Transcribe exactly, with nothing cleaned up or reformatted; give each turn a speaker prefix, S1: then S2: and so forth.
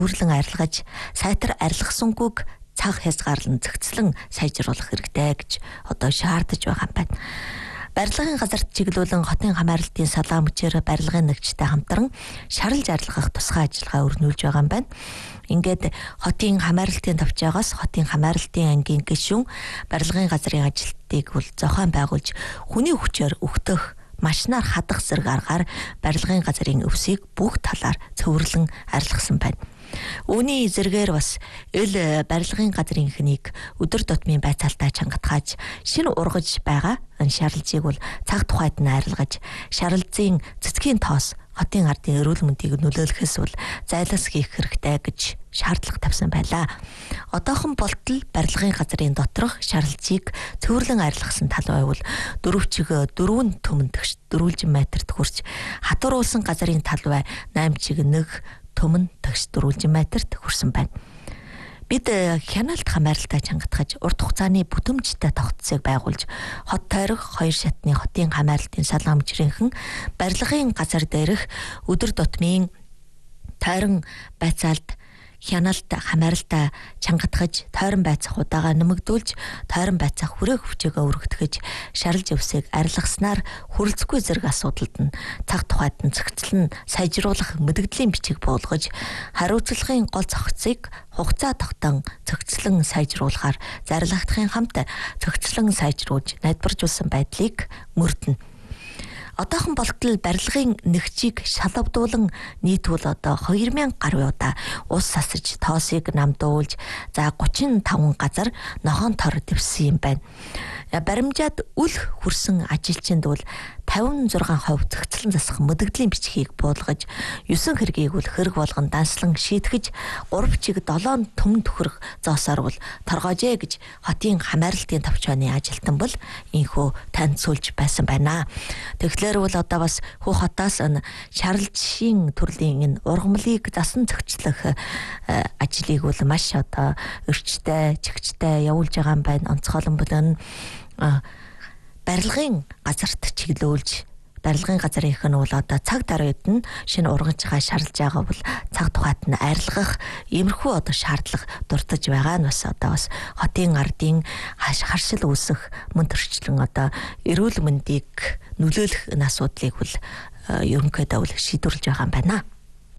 S1: үрлэн арилгаж сайтар арилгасангүйг цаг хязгаарлан зохицлон сайжруулах хэрэгтэй гэж одоо шаардаж байгаа юм байна. Барилгын газарт чиглүүлэн хотын хамааралтын салаа мөчөөр барилгын нэгжтэй хамтран шаралж арилгах тусгай ажиллагаа өрнүүлж байгаа юм байна. Ингээд хотын хамааралтын тавчаагаас хотын хамааралтын ангийн гишүүн барилгын газрын ажилтныг бол зохион байгуулж хүний хүчээр өгтөх машинаар хадах зэрэг аргаар барилгын газрын өвсийг бүх талаар цөврлөн арилгасан байна. Үүний зэргээр бас эл барилгын газрын хэнийг өдөр тутмын байцаалтаа чангатгааж шинэ ургаж байгаа шаралжийг бол цаг тухайд нь арилгаж шаралзын цэцгийн тоос хотын ардын эрүүл мэндийг нөлөөлөхөөс бол зайлас хийх хэрэгтэй гэж шаардлага тавьсан байлаа. Одоохон болтол барилгын газрын доторх шаралжийг цөврлэн арилгасан тал байвал дөрөв чиг дөрвөн төмөн тэгш дөрвөлжин метрт хүрч хатууруулсан газрын тал бай найман чиг нэг төмөн тэгш дөрвөлжин метрт хүрсэн байна. Бид хяналт хамааралтай чангатгаж урт хугацааны бүтэмжтэй тогтцыг байгуулж хот тойрог хоёр шатны хотын хамааралтын салаа мөчрийнхэн барилгын газар дээрх өдөр тутмын тойрон байцаалд хяналт хамааралтай чангатгаж тойрон байцах удаага нэмэгдүүлж тойрон байцах хүрээх хүчээгээ өргөтгөж шаралж өвсөйг арилгаснаар хүрэлцэхгүй зэрэг асуудалд нь цаг тухайд нь зохицлон сайжруулах мэдэгдлийн бичиг буулгаж хариуцлагын гол зохицыг хугацаа тогтоон зохицлон сайжруулахаар зарлагтахын хамт зохицлон сайжруулж найдваржуулсан байдлыг мөрдөнө. Одоохон болтол барилгын нэгжийг шалавдуулан нийтвэл одоо хоёр мянга гаруй удаа ус сасаж тоосыг намдуулж за гучин таван газар нохоон тор дэвсэн юм байна. Баримжаад үл хүрсэн ажилчинд бол тавин зургаан хувь зохицлон засах мэдэгдлийн бичгийг буулгаж есөн хэргийг үл хэрэг болгон данслан шийтгэж гурав чиг долоон төмөн төхөрөх зоосоор бол торгоожээ гэж хотын хамааралтын товчооны ажилтан бол инхүү танилцуулж байсан байна. Тэгэхээр бол одоо бас хүү хотоос шаралжийн төрлийн энэ ургамлыг засан зохицлох ажлыг бол маш одоо өрчтэй, чигчтэй явуулж байгаа юм байна. Онцгойлон бол барилгын газарт чиглүүлж барилгын газрынх нь бол одоо цаг даруйд нь шинэ ургаж байгаа шарлж байгаа бол цаг тухайд нь арилгах иймэрхүү одоо шаардлага дуртаж байгаа нь бас одоо бас хотын ардын харшил үүсэх мөн төрчлөн одоо эрүүл мэндийг нөлөөлөх энэ асуудлыг бол ерөнхийдөө шийдвэрлэж байгаа юм байна.